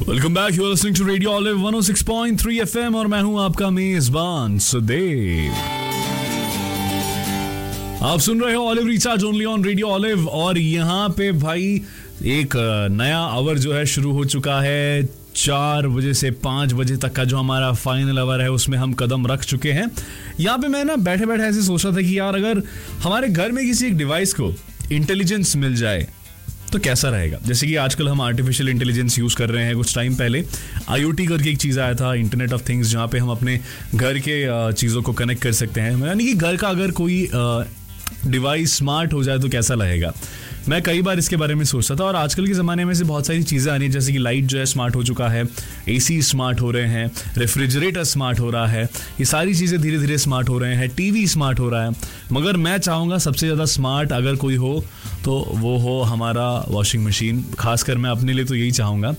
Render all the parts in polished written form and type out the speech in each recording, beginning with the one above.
Welcome back, you are listening to radio olive 106.3 FM और मैं हूं आपका मेजबान सुदेव। आप सुन रहे हो olive recharge only on radio olive और यहाँ पे भाई एक नया आवर जो है शुरू हो चुका है। 4 बजे से 5 बजे तक का जो हमारा फाइनल आवर है उसमें हम कदम रख चुके हैं। यहाँ पे मैं ना बैठे बैठे ऐसे सोच रहा था कि यार अगर हमारे घर में किसी एक डिवाइस को इंटेलिजेंस मिल जाए तो कैसा रहेगा। जैसे कि आजकल हम आर्टिफिशियल इंटेलिजेंस यूज कर रहे हैं। कुछ टाइम पहले IoT करके एक चीज आया था, इंटरनेट ऑफ थिंग्स, जहाँ पे हम अपने घर के चीजों को कनेक्ट कर सकते हैं। यानी कि घर का अगर कोई डिवाइस स्मार्ट हो जाए तो कैसा लगेगा। मैं कई बार इसके बारे में सोचता था और आजकल के ज़माने में से बहुत सारी चीज़ें आ रही हैं, जैसे कि लाइट जो है स्मार्ट हो चुका है, AC स्मार्ट हो रहे हैं, रेफ्रिजरेटर स्मार्ट हो रहा है, ये सारी चीज़ें धीरे धीरे स्मार्ट हो रहे हैं, TV स्मार्ट हो रहा है। मगर मैं चाहूँगा सबसे ज़्यादा स्मार्ट अगर कोई हो तो वो हो हमारा वॉशिंग मशीन। खासकर मैं अपने लिए तो यही चाहूँगा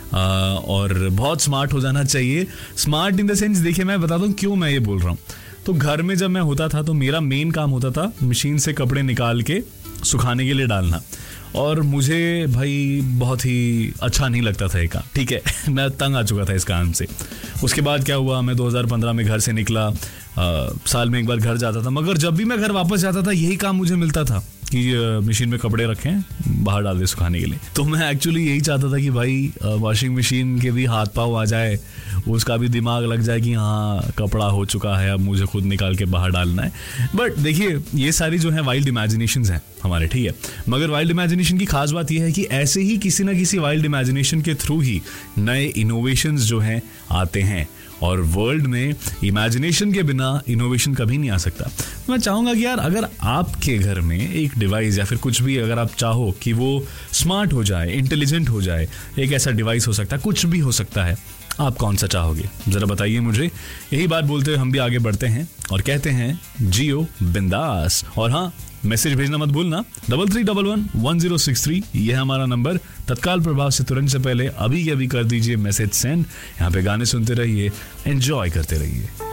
और बहुत स्मार्ट हो जाना चाहिए। स्मार्ट इन द सेंस, देखिए मैं बता दूँ क्यों मैं ये बोल रहा हूँ। तो घर में जब मैं होता था तो मेरा मेन काम होता था मशीन से कपड़े निकाल के सुखाने के लिए डालना, और मुझे भाई बहुत ही अच्छा नहीं लगता था ये काम। ठीक है मैं तंग आ चुका था इस काम से। उसके बाद क्या हुआ, मैं 2015 में घर से निकला, साल में एक बार घर जाता था, मगर जब भी मैं घर वापस जाता था यही काम मुझे मिलता था कि मशीन में कपड़े रखें, बाहर डाल दे सुखाने के लिए। तो मैं एक्चुअली यही चाहता था कि भाई वॉशिंग मशीन के भी हाथ पाँव आ जाए, उसका भी दिमाग लग जाए कि हाँ कपड़ा हो चुका है, अब मुझे खुद निकाल के बाहर डालना है। बट देखिए ये सारी जो है वाइल्ड इमेजिनेशंस हैं हमारे, ठीक है। मगर वाइल्ड इमेजिनेशन की खास बात यह है कि ऐसे ही किसी ना किसी वाइल्ड इमेजिनेशन के थ्रू ही नए इनोवेशंस जो हैं आते हैं, और वर्ल्ड में इमेजिनेशन के बिना इनोवेशन कभी नहीं आ सकता। मैं चाहूँगा कि यार अगर आपके घर में एक डिवाइस या फिर कुछ भी अगर आप चाहो कि वो स्मार्ट हो जाए, इंटेलिजेंट हो जाए, एक ऐसा डिवाइस हो सकता है, कुछ भी हो सकता है, आप कौन सा चाहोगे जरा बताइए मुझे। यही बात बोलते हुए हम भी आगे बढ़ते हैं और कहते हैं जियो बिंदास। और हाँ, मैसेज भेजना मत भूलना 33111063, यह है हमारा नंबर। तत्काल प्रभाव से तुरंत से पहले अभी कर दीजिए मैसेज सेंड। यहाँ पे गाने सुनते रहिए, एंजॉय करते रहिए।